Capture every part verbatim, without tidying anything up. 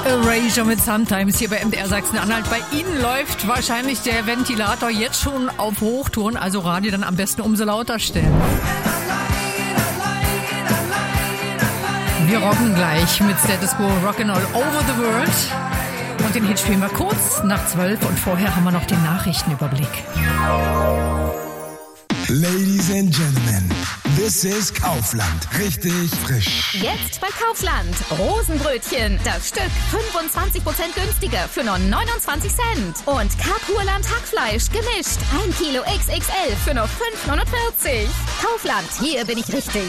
Erasure mit Sometimes hier bei M D R Sachsen-Anhalt. Bei Ihnen läuft wahrscheinlich der Ventilator jetzt schon auf Hochtouren, also Radio dann am besten umso lauter stellen. Wir rocken gleich mit Status Quo Rockin' All Over the World. Und den Hit spielen wir kurz nach zwölf und vorher haben wir noch den Nachrichtenüberblick. Ladies and Gentlemen, this is Kaufland. Richtig frisch. Jetzt bei Kaufland. Rosenbrötchen. Das Stück fünfundzwanzig Prozent günstiger für nur neunundzwanzig Cent. Und Karkurland Hackfleisch gemischt. ein Kilo X X L für nur fünf neunundvierzig. Kaufland, hier bin ich richtig.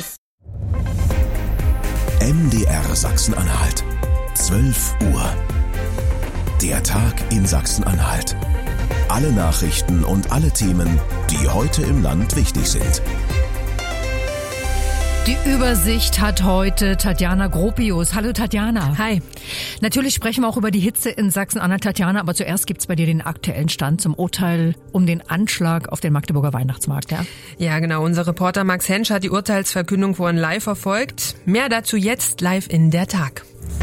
M D R Sachsen-Anhalt. zwölf Uhr. Der Tag in Sachsen-Anhalt. Alle Nachrichten und alle Themen, die heute im Land wichtig sind. Die Übersicht hat heute Tatjana Gropius. Hallo Tatjana. Hi. Natürlich sprechen wir auch über die Hitze in Sachsen-Anhalt, Tatjana, aber zuerst gibt's bei dir den aktuellen Stand zum Urteil um den Anschlag auf den Magdeburger Weihnachtsmarkt, ja? Ja, genau. Unser Reporter Max Hensch hat die Urteilsverkündung vorhin live verfolgt. Mehr dazu jetzt live in der Tag.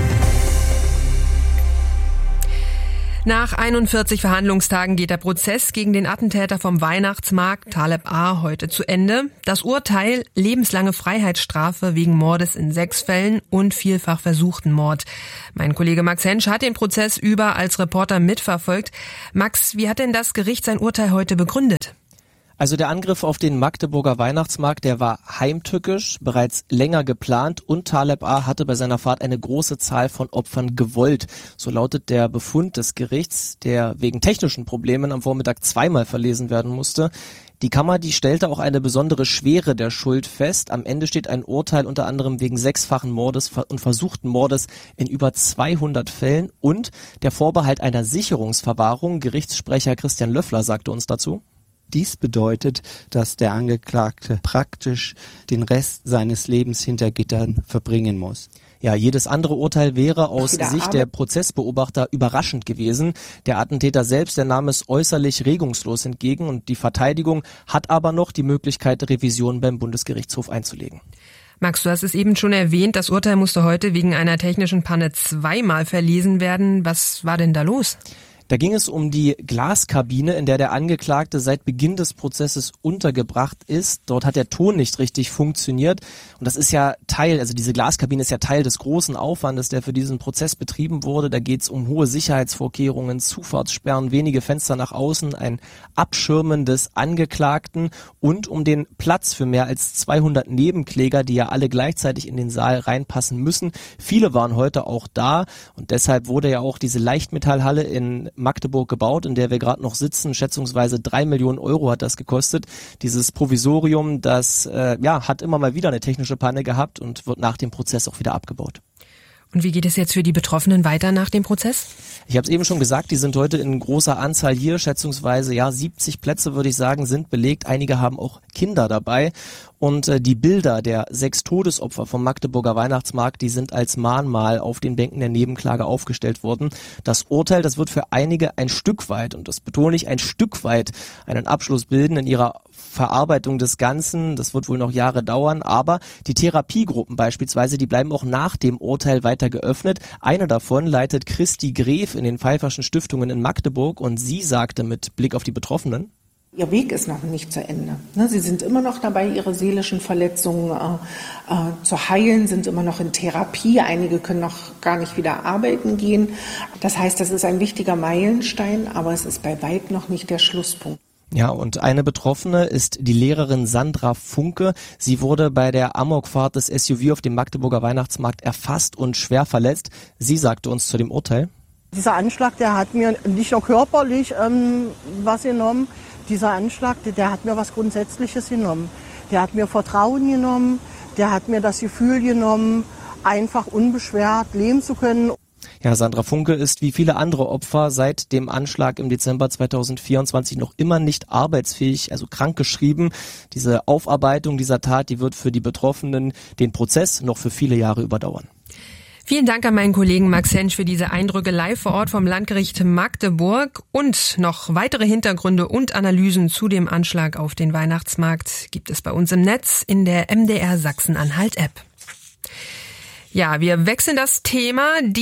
Nach einundvierzig Verhandlungstagen geht der Prozess gegen den Attentäter vom Weihnachtsmarkt Taleb A. heute zu Ende. Das Urteil: lebenslange Freiheitsstrafe wegen Mordes in sechs Fällen und vielfach versuchten Mord. Mein Kollege Max Hensch hat den Prozess über als Reporter mitverfolgt. Max, wie hat denn das Gericht sein Urteil heute begründet? Also der Angriff auf den Magdeburger Weihnachtsmarkt, der war heimtückisch, bereits länger geplant und Taleb A. hatte bei seiner Fahrt eine große Zahl von Opfern gewollt. So lautet der Befund des Gerichts, der wegen technischen Problemen am Vormittag zweimal verlesen werden musste. Die Kammer, die stellte auch eine besondere Schwere der Schuld fest. Am Ende steht ein Urteil unter anderem wegen sechsfachen Mordes und versuchten Mordes in über zweihundert Fällen und der Vorbehalt einer Sicherungsverwahrung. Gerichtssprecher Christian Löffler sagte uns dazu: Dies bedeutet, dass der Angeklagte praktisch den Rest seines Lebens hinter Gittern verbringen muss. Ja, jedes andere Urteil wäre aus Sicht der Prozessbeobachter überraschend gewesen. Der Attentäter selbst, der nahm es äußerlich regungslos entgegen und die Verteidigung hat aber noch die Möglichkeit, Revision beim Bundesgerichtshof einzulegen. Max, du hast es eben schon erwähnt, das Urteil musste heute wegen einer technischen Panne zweimal verlesen werden. Was war denn da los? Da ging es um die Glaskabine, in der der Angeklagte seit Beginn des Prozesses untergebracht ist. Dort hat der Ton nicht richtig funktioniert. Und das ist ja Teil, also diese Glaskabine ist ja Teil des großen Aufwandes, der für diesen Prozess betrieben wurde. Da geht es um hohe Sicherheitsvorkehrungen, Zufahrtssperren, wenige Fenster nach außen, ein Abschirmen des Angeklagten und um den Platz für mehr als zweihundert Nebenkläger, die ja alle gleichzeitig in den Saal reinpassen müssen. Viele waren heute auch da und deshalb wurde ja auch diese Leichtmetallhalle in Magdeburg gebaut, in der wir gerade noch sitzen. Schätzungsweise drei Millionen Euro hat das gekostet. Dieses Provisorium, das äh, ja hat immer mal wieder eine technische Panne gehabt und wird nach dem Prozess auch wieder abgebaut. Und wie geht es jetzt für die Betroffenen weiter nach dem Prozess? Ich habe es eben schon gesagt, die sind heute in großer Anzahl hier, schätzungsweise ja siebzig Plätze, würde ich sagen, sind belegt. Einige haben auch Kinder dabei. Und äh, die Bilder der sechs Todesopfer vom Magdeburger Weihnachtsmarkt, die sind als Mahnmal auf den Bänken der Nebenklage aufgestellt worden. Das Urteil, das wird für einige ein Stück weit, und das betone ich, ein Stück weit einen Abschluss bilden in ihrer Verarbeitung des Ganzen. Das wird wohl noch Jahre dauern, aber die Therapiegruppen beispielsweise, die bleiben auch nach dem Urteil weiter geöffnet. Eine davon leitet Christi Gref in den Pfeifferschen Stiftungen in Magdeburg und sie sagte mit Blick auf die Betroffenen: Ihr Weg ist noch nicht zu Ende. Sie sind immer noch dabei, ihre seelischen Verletzungen äh, äh, zu heilen, sind immer noch in Therapie. Einige können noch gar nicht wieder arbeiten gehen. Das heißt, das ist ein wichtiger Meilenstein, aber es ist bei weit noch nicht der Schlusspunkt. Ja, und eine Betroffene ist die Lehrerin Sandra Funke. Sie wurde bei der Amokfahrt des S U V auf dem Magdeburger Weihnachtsmarkt erfasst und schwer verletzt. Sie sagte uns zu dem Urteil: Dieser Anschlag, der hat mir nicht nur körperlich ähm, was genommen. Dieser Anschlag, der, der hat mir was Grundsätzliches genommen. Der hat mir Vertrauen genommen, der hat mir das Gefühl genommen, einfach unbeschwert leben zu können. Ja, Sandra Funke ist wie viele andere Opfer seit dem Anschlag im Dezember zweitausendvierundzwanzig noch immer nicht arbeitsfähig, also krankgeschrieben. Diese Aufarbeitung dieser Tat, die wird für die Betroffenen den Prozess noch für viele Jahre überdauern. Vielen Dank an meinen Kollegen Max Hensch für diese Eindrücke live vor Ort vom Landgericht Magdeburg. Und noch weitere Hintergründe und Analysen zu dem Anschlag auf den Weihnachtsmarkt gibt es bei uns im Netz in der M D R Sachsen-Anhalt-App. Ja, wir wechseln das Thema. Die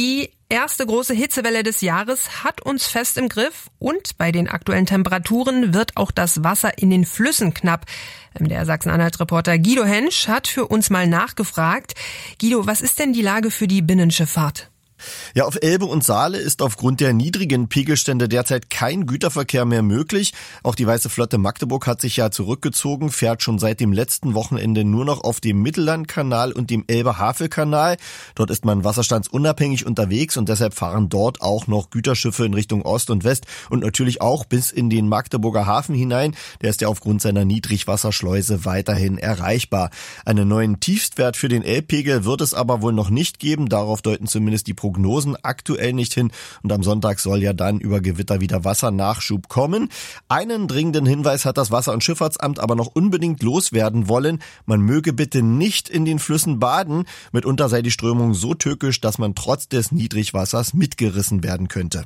erste große Hitzewelle des Jahres hat uns fest im Griff und bei den aktuellen Temperaturen wird auch das Wasser in den Flüssen knapp. Der Sachsen-Anhalt-Reporter Guido Hensch hat für uns mal nachgefragt. Guido, was ist denn die Lage für die Binnenschifffahrt? Ja, auf Elbe und Saale ist aufgrund der niedrigen Pegelstände derzeit kein Güterverkehr mehr möglich. Auch die Weiße Flotte Magdeburg hat sich ja zurückgezogen, fährt schon seit dem letzten Wochenende nur noch auf dem Mittellandkanal und dem Elbe-Havel-Kanal. Dort ist man wasserstandsunabhängig unterwegs und deshalb fahren dort auch noch Güterschiffe in Richtung Ost und West und natürlich auch bis in den Magdeburger Hafen hinein. Der ist ja aufgrund seiner Niedrigwasserschleuse weiterhin erreichbar. Einen neuen Tiefstwert für den Elbpegel wird es aber wohl noch nicht geben. Darauf deuten zumindest die Prognosen Prognosen aktuell nicht hin und am Sonntag soll ja dann über Gewitter wieder Wassernachschub kommen. Einen dringenden Hinweis hat das Wasser- und Schifffahrtsamt aber noch unbedingt loswerden wollen. Man möge bitte nicht in den Flüssen baden. Mitunter sei die Strömung so tückisch, dass man trotz des Niedrigwassers mitgerissen werden könnte.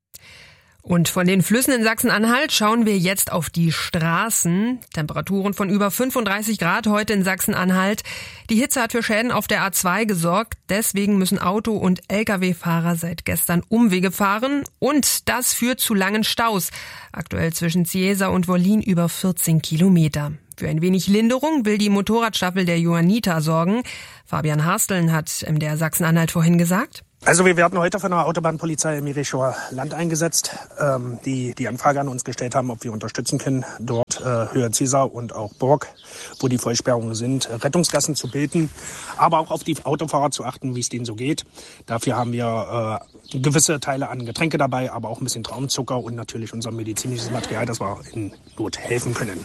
Und von den Flüssen in Sachsen-Anhalt schauen wir jetzt auf die Straßen. Temperaturen von über fünfunddreißig Grad heute in Sachsen-Anhalt. Die Hitze hat für Schäden auf der A zwei gesorgt. Deswegen müssen Auto- und L K W-Fahrer seit gestern Umwege fahren. Und das führt zu langen Staus. Aktuell zwischen Ciesa und Wollin über vierzehn Kilometer. Für ein wenig Linderung will die Motorradstaffel der Johanniter sorgen. Fabian Harsteln hat M D R Sachsen-Anhalt vorhin gesagt. Also wir werden heute von der Autobahnpolizei im Mirichower Land eingesetzt, ähm, die die Anfrage an uns gestellt haben, ob wir unterstützen können, dort äh, Höhe Ciesa und auch Burg, wo die Vollsperrungen sind, Rettungsgassen zu bilden, aber auch auf die Autofahrer zu achten, wie es denen so geht. Dafür haben wir äh, gewisse Teile an Getränke dabei, aber auch ein bisschen Traumzucker und natürlich unser medizinisches Material, das wir in Not helfen können.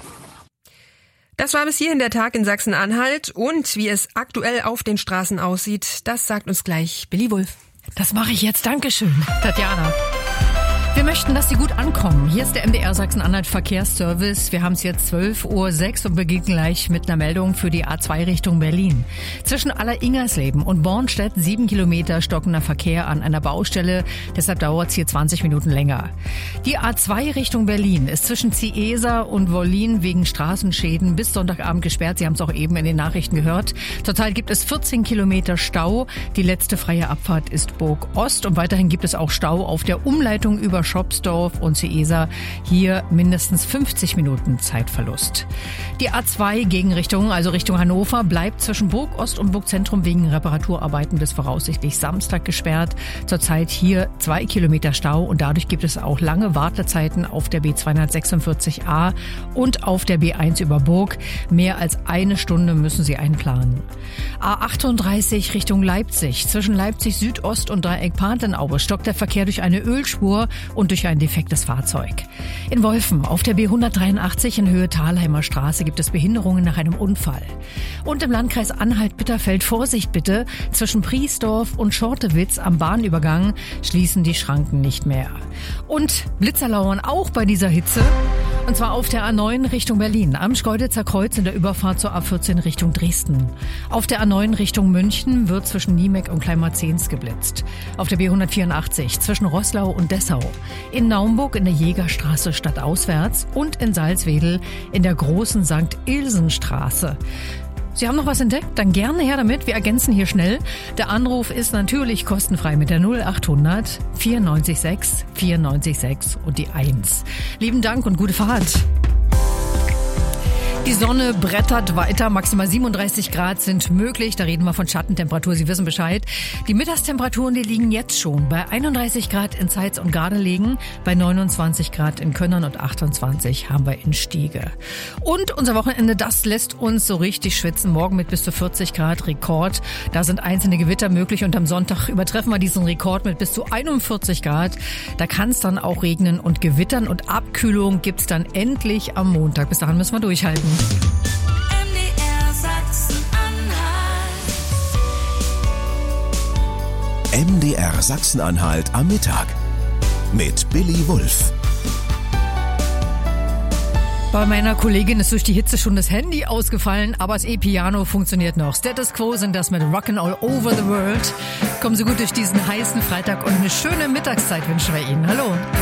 Das war bis hierhin der Tag in Sachsen-Anhalt und wie es aktuell auf den Straßen aussieht, das sagt uns gleich Billy Wulff. Das mache ich jetzt. Dankeschön, Tatjana. Wir möchten, dass Sie gut ankommen. Hier ist der M D R Sachsen-Anhalt Verkehrsservice. Wir haben es jetzt zwölf Uhr sechs und beginnen gleich mit einer Meldung für die A zwei Richtung Berlin. Zwischen Aller-Ingersleben und Bornstedt sieben Kilometer stockender Verkehr an einer Baustelle. Deshalb dauert es hier zwanzig Minuten länger. Die A zwei Richtung Berlin ist zwischen Ciesa und Wollin wegen Straßenschäden bis Sonntagabend gesperrt. Sie haben es auch eben in den Nachrichten gehört. Zurzeit gibt es vierzehn Kilometer Stau. Die letzte freie Abfahrt ist Burg Ost und weiterhin gibt es auch Stau auf der Umleitung über Schopsdorf und Ciesa. Hier mindestens fünfzig Minuten Zeitverlust. Die A zwei Gegenrichtung, also Richtung Hannover, bleibt zwischen Burg Ost und Burg Zentrum wegen Reparaturarbeiten bis voraussichtlich Samstag gesperrt. Zurzeit hier zwei Kilometer Stau und dadurch gibt es auch lange Wartezeiten auf der B zweihundertsechsundvierzig A und auf der B eins über Burg. Mehr als eine Stunde müssen Sie einplanen. A achtunddreißig Richtung Leipzig. Zwischen Leipzig Südost und Dreieck Patenau stockt der Verkehr durch eine Ölspur und durch ein defektes Fahrzeug. In Wolfen auf der B hundertdreiundachtzig in Höhe Thalheimer Straße gibt es Behinderungen nach einem Unfall. Und im Landkreis Anhalt-Bitterfeld Vorsicht bitte, zwischen Priesdorf und Schortewitz am Bahnübergang schließen die Schranken nicht mehr. Und Blitzer lauern auch bei dieser Hitze. Und zwar auf der A neun Richtung Berlin, am Schkeuditzer Kreuz in der Überfahrt zur A vierzehn Richtung Dresden. Auf der A neun Richtung München wird zwischen Niemeck und Kleinmarzens geblitzt. Auf der B hundertvierundachtzig zwischen Roßlau und Dessau. In Naumburg in der Jägerstraße stadtauswärts und in Salzwedel in der großen Sankt Ilsenstraße. Sie haben noch was entdeckt? Dann gerne her damit. Wir ergänzen hier schnell. Der Anruf ist natürlich kostenfrei mit der null achthundert vierundneunzig sechs vierundneunzig sechs und die eins. Lieben Dank und gute Fahrt. Die Sonne brettert weiter, maximal siebenunddreißig Grad sind möglich. Da reden wir von Schattentemperatur, Sie wissen Bescheid. Die Mittagstemperaturen, die liegen jetzt schon bei einunddreißig Grad in Zeitz und Gardelegen, bei neunundzwanzig Grad in Könnern und achtundzwanzig haben wir in Stiege. Und unser Wochenende, das lässt uns so richtig schwitzen. Morgen mit bis zu vierzig Grad Rekord. Da sind einzelne Gewitter möglich und am Sonntag übertreffen wir diesen Rekord mit bis zu einundvierzig Grad. Da kann es dann auch regnen und gewittern und Abkühlung gibt's dann endlich am Montag. Bis dahin müssen wir durchhalten. M D R Sachsen-Anhalt. M D R Sachsen-Anhalt am Mittag mit Billy Wulff. Bei meiner Kollegin ist durch die Hitze schon das Handy ausgefallen, aber das E-Piano funktioniert noch. Status Quo sind das mit Rockin' All Over the World. Kommen Sie gut durch diesen heißen Freitag und eine schöne Mittagszeit wünschen wir Ihnen. Hallo.